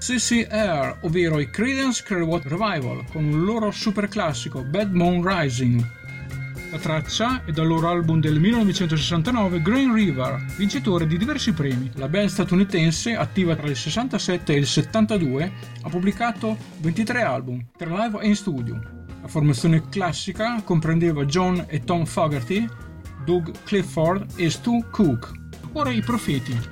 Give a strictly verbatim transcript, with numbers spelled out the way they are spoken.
C C R, ovvero i Creedence Clearwater Revival, con un loro super classico Bad Moon Rising. La traccia è dal loro album del millenovecentosessantanove Green River, vincitore di diversi premi. La band statunitense, attiva tra il sessantasette e il settantadue, ha pubblicato ventitré album, tra live e in studio. La formazione classica comprendeva John e Tom Fogerty, Doug Clifford e Stu Cook. Ora i Profeti.